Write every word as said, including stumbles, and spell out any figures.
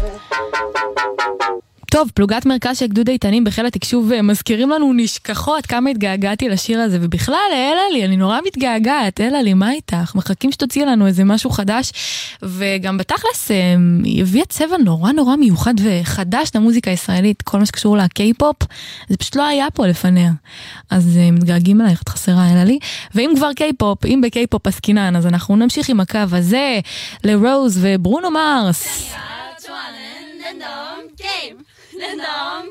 טוב, פלוגת מרכז של גדוד איתנים בחיל התקשוב מזכירים לנו נשכחות, כמה התגעגעתי לשיר הזה, ובכלל, אלה לי, אני נורא מתגעגעת, אלה לי, מה איתך? מחכים שתוציא לנו איזה משהו חדש, וגם בתכלס היא הביאה צבע נורא נורא מיוחד וחדש למוזיקה הישראלית, כל מה שקשור לקיי-פופ, זה פשוט לא היה פה לפניה, אז מתגעגעים עלייך, את חסרה, אלה לי, ואם כבר קיי-פופ, אם בקיי-פופ עסקינן, אז אנחנו נמשיך עם הקו הזה, לרוז וברונו מרס.